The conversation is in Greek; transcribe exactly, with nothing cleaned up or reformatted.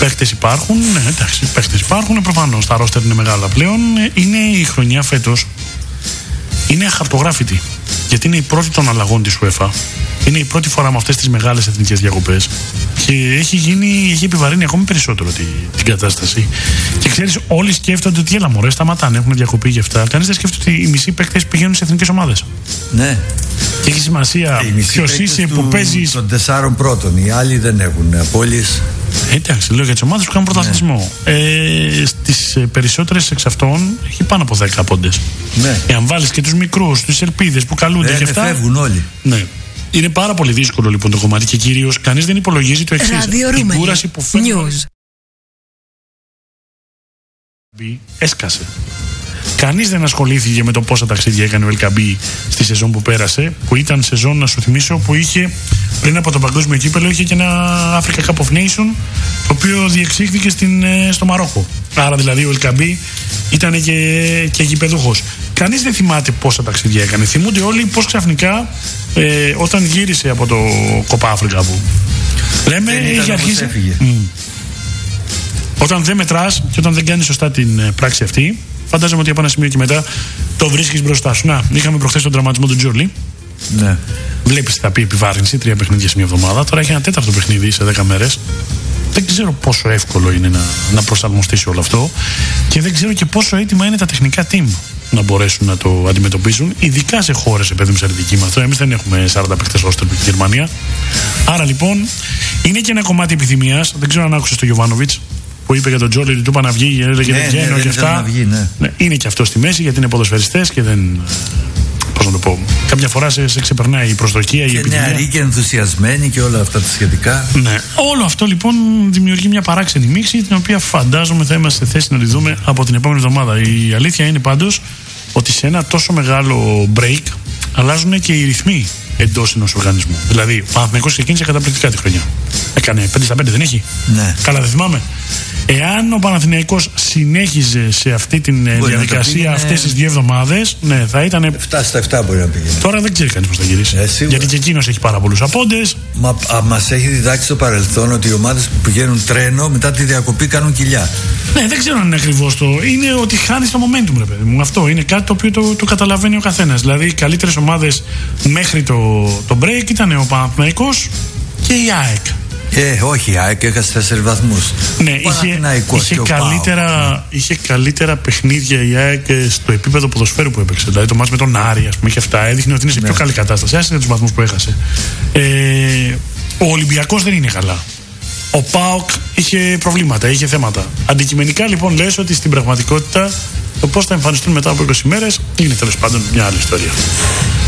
Παίχτες υπάρχουν, ναι, εντάξει, παίχτες υπάρχουν, προφανώς τα ρόστερ είναι μεγάλα πλέον. Είναι η χρονιά φέτος, είναι αχαρτογράφητη. Γιατί είναι η πρώτη των αλλαγών της UEFA. Είναι η πρώτη φορά με αυτές τις μεγάλες εθνικές διακοπές. Και έχει γίνει, έχει επιβαρύνει ακόμη περισσότερο την, την κατάσταση. Και ξέρεις, όλοι σκέφτονται ότι έλα μωρέ, σταματάνε, έχουν διακοπή και αυτά. Κανείς δεν σκέφτεται ότι οι μισοί παίκτες πηγαίνουν σε εθνικές ομάδες. Ναι. Και έχει σημασία ποιος είσαι που παίζεις. Των τεσσάρων πρώτων. Οι άλλοι δεν έχουν απόλυες. Εντάξει, λέω για τις ομάδες που κάνουν πρωταθλητισμό. Ναι. Ε, στις περισσότερες εξ αυτών έχει πάνω από δέκα πόντες. Ναι. Εάν βάλεις και τους μικρούς, τους ελπίδες που καλούνται ναι, και αυτά. φεύγουν όλοι. Ναι. Είναι πάρα πολύ δύσκολο λοιπόν το κομμάτι και κυρίως κανείς δεν υπολογίζει το εξής. Την κούραση που φέρνει. Έσκασε. Κανείς δεν ασχολήθηκε με το πόσα ταξίδια έκανε ο Ελκαμπή στη σεζόν που πέρασε, που ήταν σεζόν, να σου θυμίσω, που είχε πριν από το παγκόσμιο κύπελλο είχε και ένα Africa Cup of Nations, το οποίο διεξήχθηκε στην, στο Μαρόκο. Άρα δηλαδή ο Ελκαμπή ήταν και, και γηπεδούχος. Κανείς δεν θυμάται πόσα ταξίδια έκανε. Θυμούνται όλοι πώς ξαφνικά ε, όταν γύρισε από το Κοπά Αφρικα που λέμε είχε αρχίσει. Mm. Όταν δεν μετράς και όταν δεν κάνεις σωστά την πράξη αυτή, φαντάζομαι ότι από ένα σημείο και μετά το βρίσκεις μπροστά σου. Να, είχαμε προχθές τον τραυματισμό του Τζόρλι. Ναι. Βλέπεις, θα πει επιβάρυνση, τρία παιχνίδια σε μια εβδομάδα. Τώρα έχει ένα τέταρτο παιχνίδι σε δέκα μέρες. Δεν ξέρω πόσο εύκολο είναι να, να προσαρμοστεί σε όλο αυτό και δεν ξέρω και πόσο έτοιμα είναι τα τεχνικά team να μπορέσουν να το αντιμετωπίσουν, ειδικά σε χώρες επέδου σαν τη δική μας. Εμείς δεν έχουμε σαράντα παίκτες ρόστερ στην Γερμανία. Άρα λοιπόν είναι και ένα κομμάτι επιθυμίας. Δεν ξέρω αν άκουσες τον Γιοβάνοβιτς που είπε για τον Τζόλι, του είπα να βγει, έλεγε ναι, δεν βγαίνω ναι, και αυτά. Βγει, ναι. Ναι, είναι και αυτό στη μέση γιατί είναι ποδοσφαιριστές και δεν. Πώς να το πω. Κάποια φορά σε, σε ξεπερνάει η προσδοκία, και η επιθυμία. Νεαροί και ενθουσιασμένοι και όλα αυτά τα σχετικά. Ναι. Όλο αυτό λοιπόν δημιουργεί μια παράξενη μίξη, την οποία φαντάζομαι θα είμαστε σε θέση να τη δούμε από την επόμενη εβδομάδα. Η αλήθεια είναι πάντως ότι σε ένα τόσο μεγάλο break αλλάζουν και οι ρυθμοί εντός ενός οργανισμού. Δηλαδή, ο Παναθηναϊκός ξεκίνησε καταπληκτικά τη χρονιά. Έκανε πέντε στα πέντε, δεν έχει. Ναι. Καλά, δεν θυμάμαι. Εάν ο Παναθηναϊκός συνέχιζε σε αυτή τη διαδικασία αυτές τις δύο εβδομάδες, ναι, θα ήταν. εφτά στα εφτά μπορεί να πήγαινε. Τώρα δεν ξέρει κανείς πώς θα γυρίσει. Ε, γιατί και εκείνος έχει πάρα πολλούς απόντες. Μα μας έχει διδάξει στο παρελθόν ότι οι ομάδες που πηγαίνουν τρένο μετά τη διακοπή κάνουν κοιλιά. Ναι, δεν ξέρω αν είναι ακριβώς το. Είναι ότι χάνει το momentum, ρε παιδί μου. Αυτό είναι κάτι το οποίο το, το καταλαβαίνει ο καθένας. Δηλαδή, οι καλύτερες ομάδες μέχρι το, το break ήταν ο Παναθηναϊκός και η ΑΕΚ. Ε, όχι, η ΑΕΚ έχασε τέσσερις βαθμούς. Ναι, είχε, είχε, καλύτερα, είχε καλύτερα παιχνίδια η ΑΕΚ στο επίπεδο ποδοσφαίρου που έπαιξε. Δηλαδή το μάτς με τον Άρη, ας πούμε, είχε αυτά. Έδειχνε ότι είναι σε ναι. πιο καλή κατάσταση. Άσχετα τους βαθμούς που έχασε. Ε, ο Ολυμπιακός δεν είναι καλά. Ο ΠΑΟΚ είχε προβλήματα, είχε θέματα. Αντικειμενικά λοιπόν λες ότι στην πραγματικότητα το πώς θα εμφανιστούν μετά από είκοσι μέρες είναι τέλος πάντων μια άλλη ιστορία.